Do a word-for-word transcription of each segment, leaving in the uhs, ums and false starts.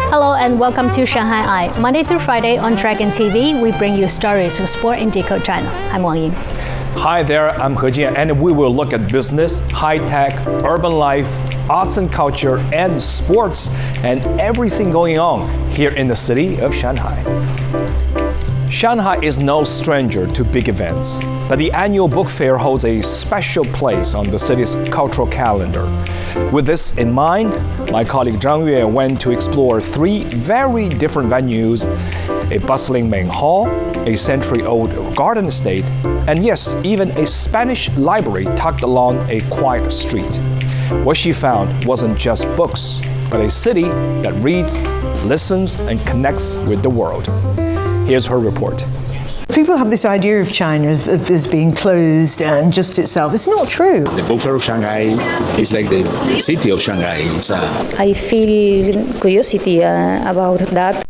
Hello and welcome to Shanghai Eye. Monday through Friday on Dragon T V, we bring you stories of sport in Decode China. I'm Wang Ying. Hi there, I'm He Jian, and we will look at business, high-tech, urban life, arts and culture, and sports, and everything going on here in the city of Shanghai. Shanghai is no stranger to big events, but the annual book fair holds a special place on the city's cultural calendar. With this in mind, my colleague Zhang Yue went to explore three very different venues: a bustling main hall, a century-old garden estate, and yes, even a Spanish library tucked along a quiet street. What she found wasn't just books, but a city that reads, listens, and connects with the world. Here's her report. People have this idea of China as being closed and just itself. It's not true. The book fair of Shanghai is like the city of Shanghai. It's, uh... I feel curiosity uh, about that.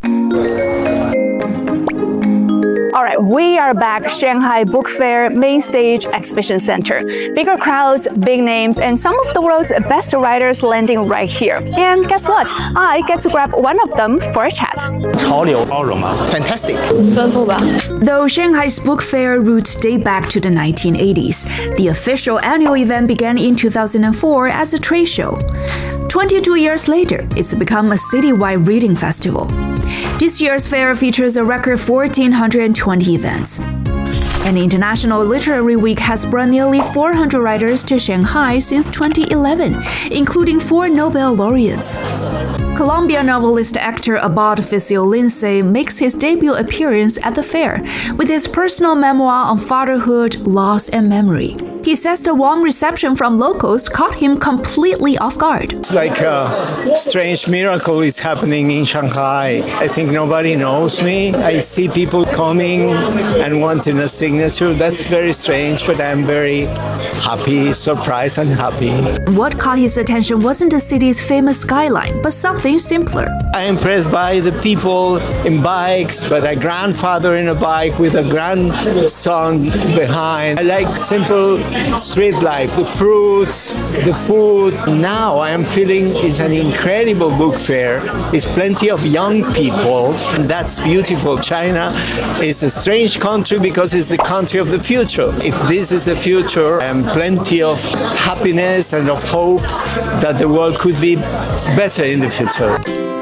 All right, we are back Shanghai Book Fair Main Stage Exhibition Center. Bigger crowds, big names, and some of the world's best writers landing right here. And guess what? I get to grab one of them for a chat. Fantastic. Though Shanghai's book fair roots date back to the nineteen eighties, the official annual event began in two thousand four as a trade show. twenty-two years later, it's become a citywide reading festival. This year's fair features a record one thousand four hundred twenty events. An International Literary Week has brought nearly four hundred writers to Shanghai since twenty eleven, including four Nobel laureates. Columbia novelist actor Abbott Fessio-Lindsay makes his debut appearance at the fair with his personal memoir on fatherhood, loss, and memory. He says the warm reception from locals caught him completely off guard. It's like a strange miracle is happening in Shanghai. I think nobody knows me. I see people coming and wanting a signature. That's very strange, but I'm very happy, surprised and happy. What caught his attention wasn't the city's famous skyline, but something simpler. I'm impressed by the people in bikes, but a grandfather in a bike with a grandson behind. I like simple street life, the fruits, the food. Now I am feeling it's an incredible book fair. It's plenty of young people, and that's beautiful. China is a strange country because it's the country of the future. If this is the future, and plenty of happiness and of hope that the world could be better in the future.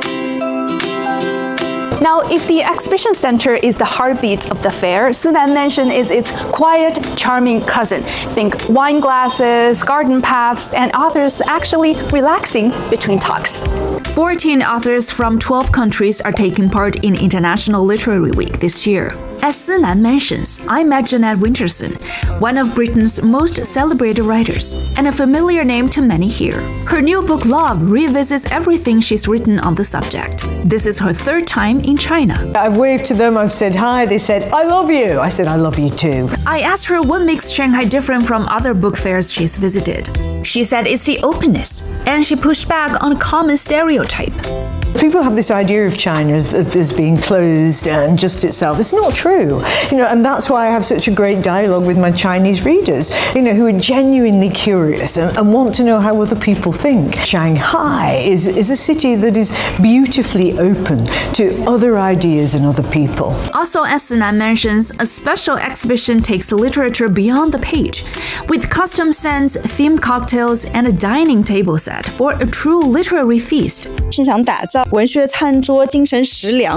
Now, if the exhibition center is the heartbeat of the fair, Sinan Mansion is its quiet, charming cousin. Think wine glasses, garden paths, and authors actually relaxing between talks. fourteen authors from twelve countries are taking part in International Literary Week this year. As Sinan mentions, I met Jeanette Winterson, one of Britain's most celebrated writers, and a familiar name to many here. Her new book, Love, revisits everything she's written on the subject. This is her third time in China. I've waved to them, I've said hi, they said, I love you. I said, I love you too. I asked her what makes Shanghai different from other book fairs she's visited. She said it's the openness, and she pushed back on a common stereotype. People have this idea of China as being closed and just itself. It's not true, you know, and that's why I have such a great dialogue with my Chinese readers, you know, who are genuinely curious and, and want to know how other people think. Shanghai is, is a city that is beautifully open to other ideas and other people. Also, as Sinan mentions, a special exhibition takes literature beyond the page, with custom scents, themed cocktails, and a dining table set for a true literary feast. 是想打造文学餐桌精神食粮